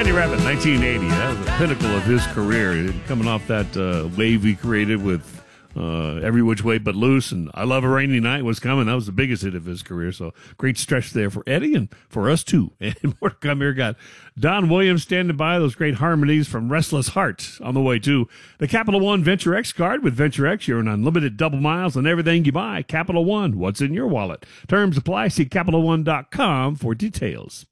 Eddie Rabbitt, 1980. That was the pinnacle of his career. Coming off that wave he created with Every Which Way But Loose, and I Love a Rainy Night was coming. That was the biggest hit of his career. So great stretch there for Eddie and for us too. And more to come here. Got Don Williams standing by, those great harmonies from Restless Heart on the way to the Capital One Venture X card. With Venture X, you're an unlimited double miles on everything you buy. Capital One, what's in your wallet? Terms apply. See CapitalOne.com for details.